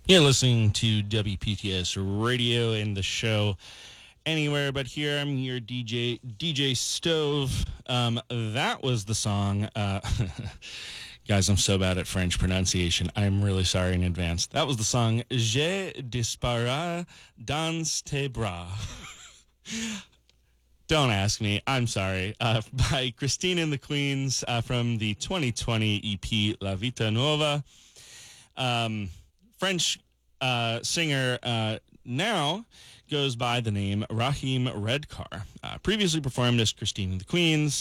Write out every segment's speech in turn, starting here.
You're listening to WPTS Radio and the show Anywhere But Here. I'm your DJ Stove. That was the song. Guys, I'm so bad at French pronunciation. I'm really sorry in advance. That was the song Je disparais dans tes bras. Don't ask me. I'm sorry. By Christine and the Queens from the 2020 EP La Vita Nuova. French singer now goes by the name Raheem Redcar. Previously performed as Christine and the Queens.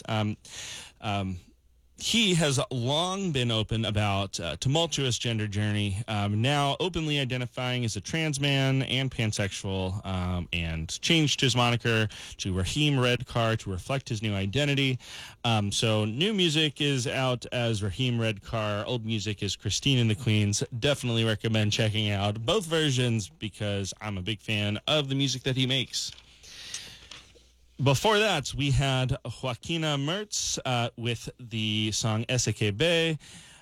He has long been open about tumultuous gender journey, now openly identifying as a trans man and pansexual, and changed his moniker to Raheem Redcar to reflect his new identity. So new music is out as Raheem Redcar. Old music is Christine and the Queens. Definitely recommend checking out both versions because I'm a big fan of the music that he makes. Before that, we had Joaquina Mertz with the song SKB.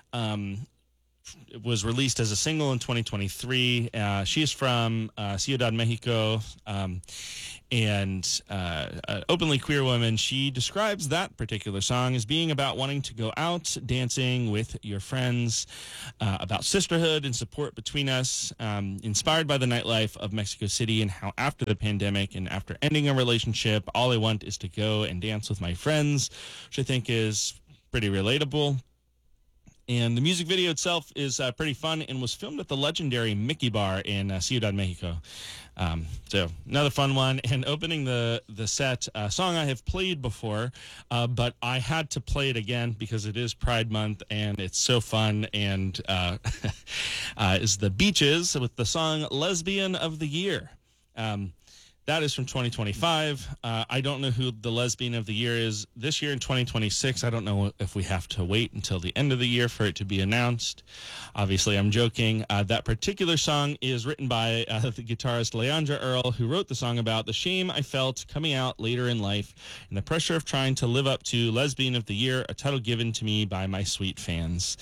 It was released as a single in 2023. She is from Ciudad Mexico and an openly queer woman. She describes that particular song as being about wanting to go out dancing with your friends, about sisterhood and support between us, inspired by the nightlife of Mexico City and how after the pandemic and after ending a relationship, all I want is to go and dance with my friends, which I think is pretty relatable. And the music video itself is pretty fun and was filmed at the legendary Mickey Bar in Ciudad Mexico. So another fun one. And opening the set, a song I have played before, but I had to play it again because it is Pride Month and it's so fun. And is The Beaches with the song Lesbian of the Year. That is from 2025. I don't know who the lesbian of the year is this year in 2026. I don't know if we have to wait until the end of the year for it to be announced. Obviously, I'm joking. That particular song is written by the guitarist Leandra Earl, who wrote the song about the shame I felt coming out later in life and the pressure of trying to live up to Lesbian of the Year, a title given to me by my sweet fans.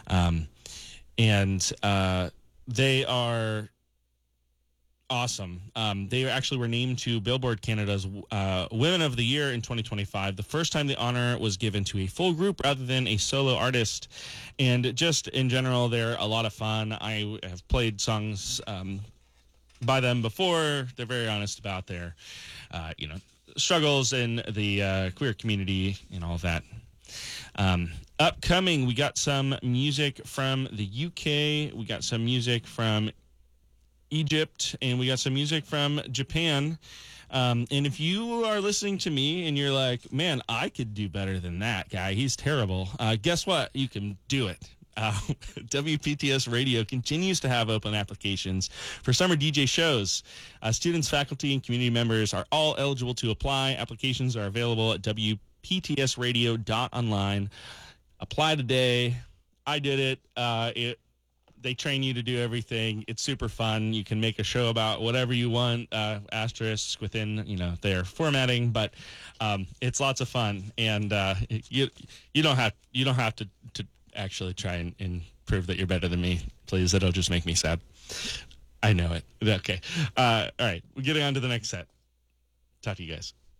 They are awesome. They actually were named to Billboard Canada's Women of the Year in 2025. The first time the honor was given to a full group rather than a solo artist. And just in general, they're a lot of fun. I have played songs by them before. They're very honest about their, struggles in the queer community and all of that. Upcoming, we got some music from the UK. We got some music from Egypt, and we got some music from Japan. And if you are listening to me and you're like, man, I could do better than that guy, he's terrible, guess what? You can do it. WPTS Radio continues to have open applications for summer DJ shows. Students, faculty, and community members are all eligible to apply. Applications are available at WPTSradio.online. Apply today. I did it. They train you to do everything. It's super fun. You can make a show about whatever you want, asterisks within their formatting, but it's lots of fun. And you don't have to actually try and prove that you're better than me, please. That'll just make me sad. I know it. Okay. All right. We're getting on to the next set. Talk to you guys.